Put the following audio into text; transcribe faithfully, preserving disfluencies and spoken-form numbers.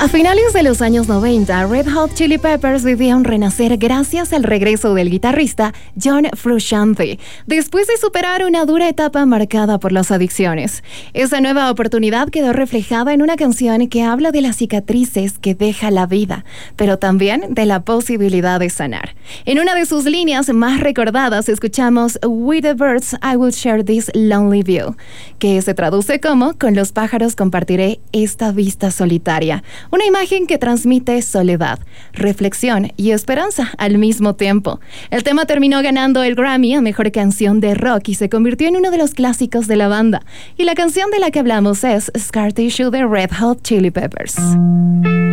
A finales de los años noventa, Red Hot Chili Peppers vivía un renacer gracias al regreso del guitarrista John Frusciante, después de superar una dura etapa marcada por las adicciones. Esa nueva oportunidad quedó reflejada en una canción que habla de las cicatrices que deja la vida, pero también de la posibilidad de sanar. En una de sus líneas más recordadas escuchamos "With the birds I will share this lonely view", que se traduce como "Con los pájaros compartiré esta vista solitaria". Una imagen que transmite soledad, reflexión y esperanza al mismo tiempo. El tema terminó ganando el Grammy a Mejor Canción de Rock y se convirtió en uno de los clásicos de la banda. Y la canción de la que hablamos es Scar Tissue de Red Hot Chili Peppers.